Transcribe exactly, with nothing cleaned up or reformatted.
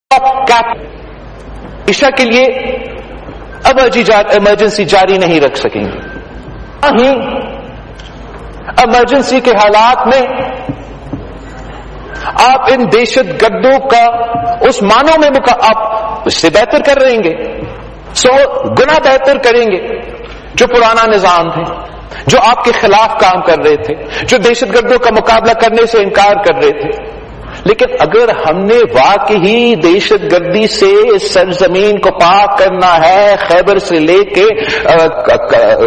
ईशा के लिए इमरजेंसी जारी नहीं रख सकेंगे। वहीं इमरजेंसी के हालात में आप इन दहशत गर्दों का उस मानों में मुका आप उससे बेहतर कर रहेंगे, सौ गुना बेहतर करेंगे जो पुराना निजाम थे, जो आपके खिलाफ काम कर रहे थे, जो दहशतगर्दों का मुकाबला करने से इनकार कर रहे थे। लेकिन अगर हमने वाकई दहशतगर्दी से इस सरजमीन को पाक करना है, खैबर से लेके